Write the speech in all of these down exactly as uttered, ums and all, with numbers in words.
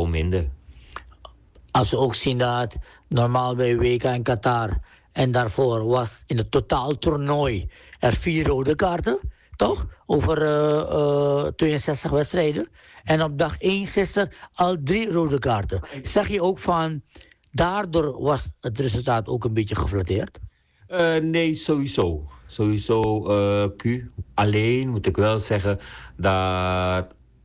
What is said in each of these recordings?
minder. Als we ook zien dat normaal bij W K in Qatar en daarvoor was in het totaal toernooi er vier rode kaarten, toch? Over uh, uh, tweeënzestig wedstrijden. En op dag één gisteren al drie rode kaarten. Zeg je ook van, daardoor was het resultaat ook een beetje geflatteerd? Uh, nee, sowieso. Sowieso uh, Q. Alleen moet ik wel zeggen dat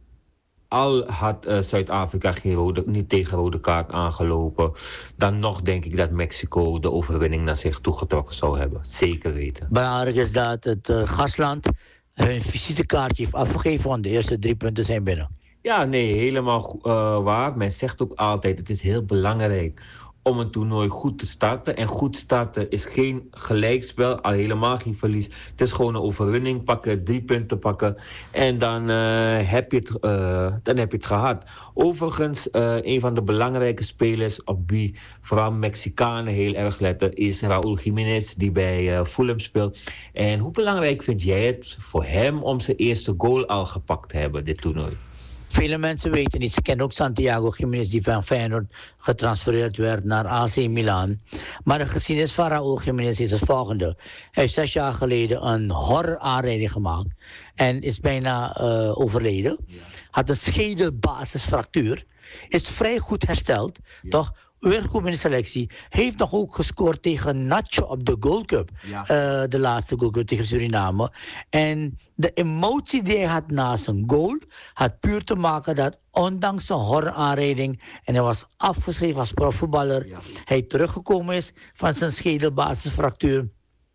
al had uh, Zuid-Afrika geen rode, niet tegen rode kaart aangelopen, dan nog denk ik dat Mexico de overwinning naar zich toegetrokken zou hebben. Zeker weten. Belangrijk is dat het uh, gastland hun visitekaartje heeft afgegeven, want de eerste drie punten zijn binnen. Ja, nee, helemaal uh, waar. Men zegt ook altijd, het is heel belangrijk om een toernooi goed te starten. En goed starten is geen gelijkspel, al helemaal geen verlies. Het is gewoon een overwinning pakken, drie punten pakken. En dan, uh, heb, je het, uh, dan heb je het gehad. Overigens, uh, een van de belangrijke spelers op wie vooral Mexicanen heel erg letten, is Raúl Jiménez, die bij uh, Fulham speelt. En hoe belangrijk vind jij het voor hem om zijn eerste goal al gepakt te hebben, dit toernooi? Vele mensen weten niet. Ze kennen ook Santiago Jiménez, die van Feyenoord getransfereerd werd naar A C Milan. Maar de geschiedenis van Raúl Jiménez is het volgende. Hij heeft zes jaar geleden een horror aanrijding gemaakt. En is bijna uh, overleden. Ja. Had een schedelbasisfractuur. Is vrij goed hersteld. Ja. Toch? Weer goed in de selectie. Heeft nog ook gescoord tegen Nacho op de Gold Cup. Ja. Uh, de laatste Gold Cup tegen Suriname. En de emotie die hij had na zijn goal had puur te maken dat ondanks zijn horroraanrijding en hij was afgeschreven als profvoetballer, ja. hij teruggekomen is van zijn schedelbasisfractuur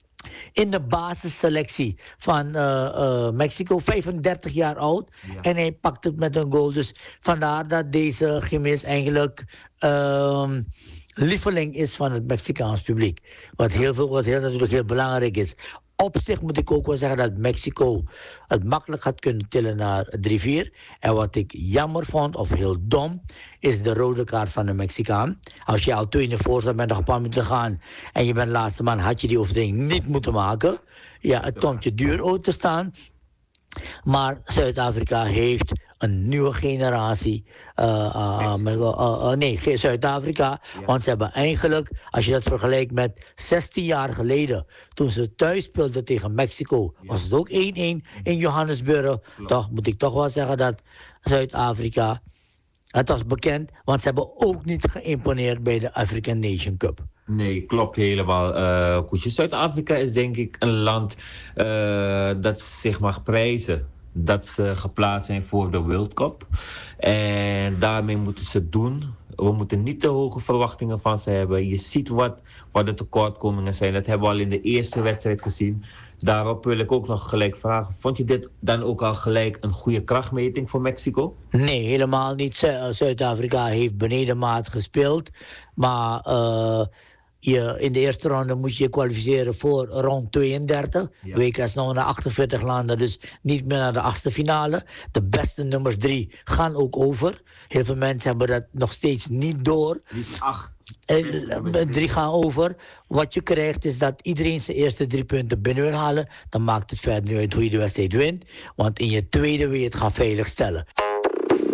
in de basisselectie van uh, uh, Mexico, vijfendertig jaar oud. Ja. En hij pakt het met een goal. Dus vandaar dat deze Jiménez eigenlijk uh, lieveling is van het Mexicaans publiek. Wat, heel veel, wat heel, natuurlijk heel belangrijk is. Op zich moet ik ook wel zeggen dat Mexico het makkelijk had kunnen tillen naar drie vier. En wat ik jammer vond, of heel dom, is de rode kaart van de Mexicaan. Als je al twee in de voorstand bent, nog een paar minuten gaan en je bent de laatste man, had je die overtreding niet moeten maken. Ja, het komt je duur uit te staan. Maar Zuid-Afrika heeft een nieuwe generatie. Uh, uh, uh, uh, uh, nee, Zuid-Afrika. Ja. Want ze hebben eigenlijk, als je dat vergelijkt met zestien jaar geleden, toen ze thuis speelden tegen Mexico, ja. was het ook één-één in Johannesburg. Ja. Toch moet ik toch wel zeggen dat Zuid-Afrika, het was bekend, want ze hebben ook niet geïmponeerd bij de African Nation Cup. Nee, klopt helemaal. Uh, Koesje. Zuid-Afrika is denk ik een land uh, dat zich mag prijzen dat ze geplaatst zijn voor de World Cup. En daarmee moeten ze het doen. We moeten niet te hoge verwachtingen van ze hebben. Je ziet wat, wat de tekortkomingen zijn. Dat hebben we al in de eerste wedstrijd gezien. Daarop wil ik ook nog gelijk vragen. Vond je dit dan ook al gelijk een goede krachtmeting voor Mexico? Nee, helemaal niet. Zuid-Afrika heeft benedenmaat gespeeld. Maar Uh, Je, in de eerste ronde moet je je kwalificeren voor rond tweeëndertig. Ja. De W K is nog naar achtenveertig landen, dus niet meer naar de achtste finale. De beste nummers drie gaan ook over. Heel veel mensen hebben dat nog steeds niet door. Liefst acht. En, drie gaan over. Wat je krijgt is dat iedereen zijn eerste drie punten binnen wil halen. Dan maakt het verder niet uit hoe je de wedstrijd wint. Want in je tweede wil je het gaan veilig stellen.